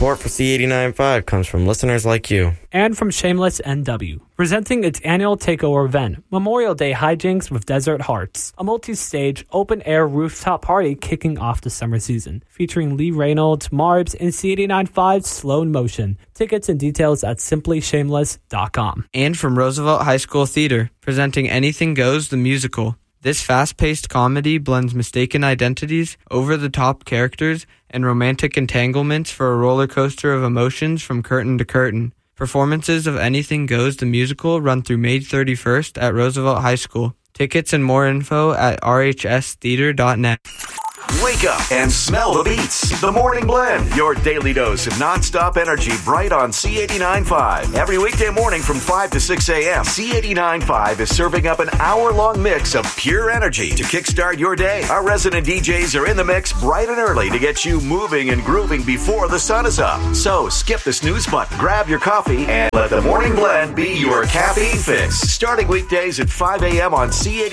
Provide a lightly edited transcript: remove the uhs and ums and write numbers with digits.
Support for C89.5 comes from listeners like you. And from Shameless NW, presenting its annual takeover event, Memorial Day Hijinks with Desert Hearts, a multi-stage, open-air rooftop party kicking off the summer season, featuring Lee Reynolds, Marbs, and C89.5's Slow Motion. Tickets and details at simplyshameless.com. And from Roosevelt High School Theater, presenting Anything Goes, the musical. This fast-paced comedy blends mistaken identities, over-the-top characters, and romantic entanglements for a roller coaster of emotions from curtain to curtain. Performances of Anything Goes the musical run through May 31st at Roosevelt High School. Tickets and more info at rhstheater.net. Wake up and smell the beats. The Morning Blend, your daily dose of nonstop energy, bright on C89.5. Every weekday morning from 5 to 6 a.m., C89.5 is serving up an hour-long mix of pure energy to kickstart your day. Our resident DJs are in the mix bright and early to get you moving and grooving before the sun is up. So skip the snooze button, grab your coffee, and let the Morning Blend be your caffeine fix. Starting weekdays at 5 a.m. on C89.